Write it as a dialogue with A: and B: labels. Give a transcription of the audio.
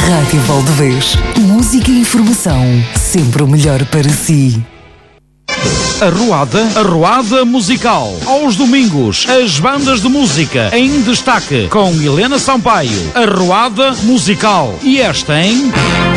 A: Rádio Valdevez. Música e informação, sempre o melhor para si.
B: Arruada Musical. Aos domingos, as bandas de música em destaque com Helena Sampaio. Arruada Musical. E esta, hein?